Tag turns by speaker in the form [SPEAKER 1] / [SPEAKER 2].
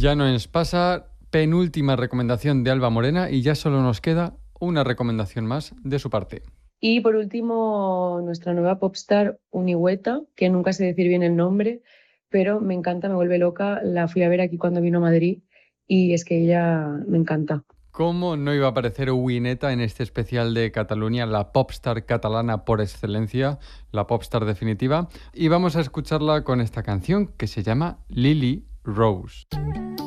[SPEAKER 1] Ya no nos pasa, penúltima recomendación de Alba Morena y ya solo nos queda una recomendación más de su parte.
[SPEAKER 2] Y por último, nuestra nueva popstar, Unihueta, que nunca sé decir bien el nombre, pero me encanta, me vuelve loca. La fui a ver aquí cuando vino a Madrid y es que ella me encanta.
[SPEAKER 1] ¿Cómo no iba a aparecer Wineta en este especial de Cataluña, la popstar catalana por excelencia, la popstar definitiva? Y vamos a escucharla con esta canción que se llama Lily Rose.